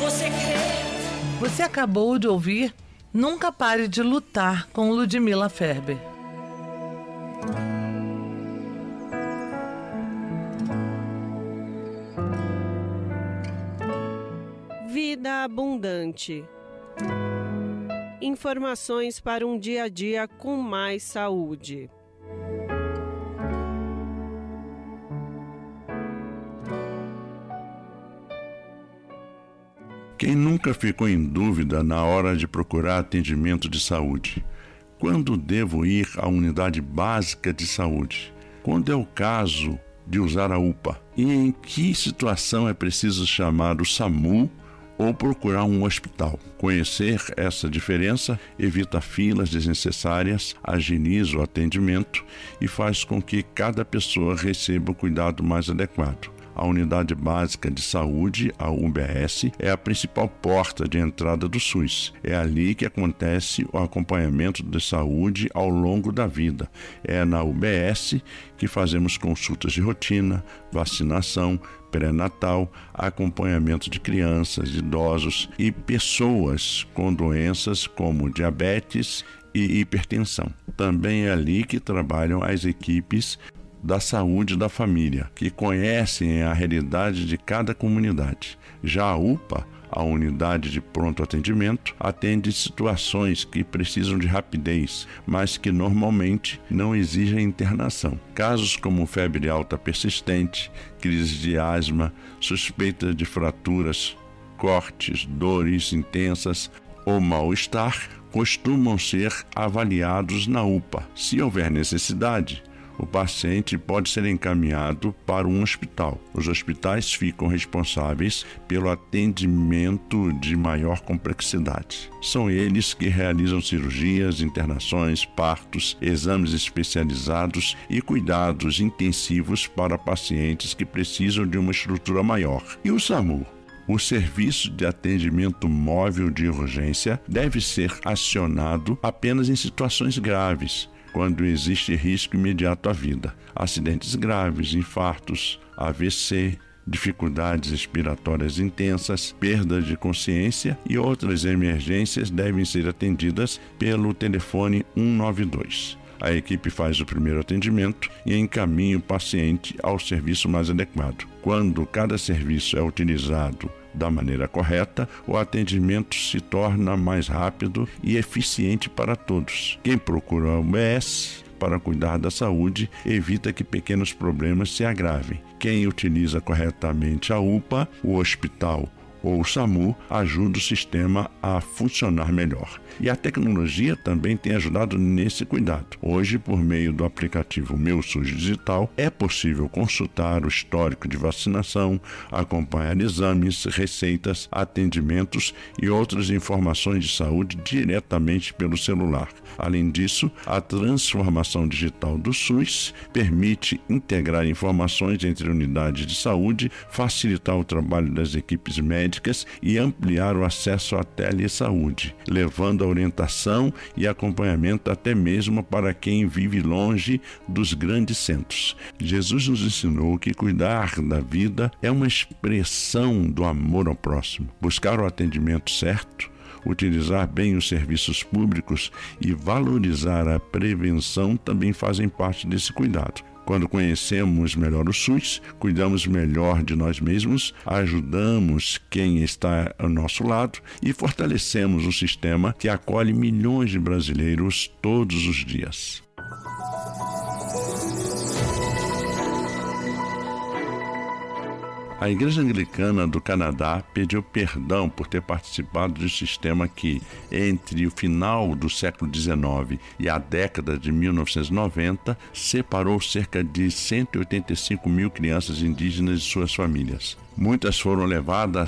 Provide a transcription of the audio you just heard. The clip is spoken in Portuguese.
você crê. Você acabou de ouvir Nunca Pare de Lutar, com Ludmila Ferber. Vida Abundante. Informações para um dia a dia com mais saúde. Quem nunca ficou em dúvida na hora de procurar atendimento de saúde? Quando devo ir à unidade básica de saúde? Quando é o caso de usar a UPA? E em que situação é preciso chamar o SAMU ou procurar um hospital? Conhecer essa diferença evita filas desnecessárias, agiliza o atendimento e faz com que cada pessoa receba o cuidado mais adequado. A Unidade Básica de Saúde, a UBS, é a principal porta de entrada do SUS. É ali que acontece o acompanhamento de saúde ao longo da vida. É na UBS que fazemos consultas de rotina, vacinação, pré-natal, acompanhamento de crianças, idosos e pessoas com doenças como diabetes e hipertensão. Também é ali que trabalham as equipes da saúde da família, que conhecem a realidade de cada comunidade. Já a UPA, a unidade de pronto atendimento, atende situações que precisam de rapidez, mas que normalmente não exigem internação. Casos como febre alta persistente, crise de asma, suspeita de fraturas, cortes, dores intensas ou mal-estar costumam ser avaliados na UPA. Se houver necessidade, o paciente pode ser encaminhado para um hospital. Os hospitais ficam responsáveis pelo atendimento de maior complexidade. São eles que realizam cirurgias, internações, partos, exames especializados e cuidados intensivos para pacientes que precisam de uma estrutura maior. E o SAMU? O Serviço de Atendimento Móvel de Urgência deve ser acionado apenas em situações graves, quando existe risco imediato à vida. Acidentes graves, infartos, AVC, dificuldades respiratórias intensas, perda de consciência e outras emergências devem ser atendidas pelo telefone 192. A equipe faz o primeiro atendimento e encaminha o paciente ao serviço mais adequado. Quando cada serviço é utilizado da maneira correta, o atendimento se torna mais rápido e eficiente para todos. Quem procura a UBS para cuidar da saúde evita que pequenos problemas se agravem. Quem utiliza corretamente a UPA, o hospital ou o SAMU ajuda o sistema a funcionar melhor. E a tecnologia também tem ajudado nesse cuidado. Hoje, por meio do aplicativo Meu SUS Digital, é possível consultar o histórico de vacinação, acompanhar exames, receitas, atendimentos e outras informações de saúde diretamente pelo celular. Além disso, a transformação digital do SUS permite integrar informações entre unidades de saúde, facilitar o trabalho das equipes médicas e ampliar o acesso à telesaúde, levando a orientação e acompanhamento até mesmo para quem vive longe dos grandes centros. Jesus nos ensinou que cuidar da vida é uma expressão do amor ao próximo. Buscar o atendimento certo, utilizar bem os serviços públicos e valorizar a prevenção também fazem parte desse cuidado. Quando conhecemos melhor o SUS, cuidamos melhor de nós mesmos, ajudamos quem está ao nosso lado e fortalecemos um sistema que acolhe milhões de brasileiros todos os dias. A Igreja Anglicana do Canadá pediu perdão por ter participado de um sistema que, entre o final do século XIX e a década de 1990, separou cerca de 185 mil crianças indígenas de suas famílias. Muitas foram levadas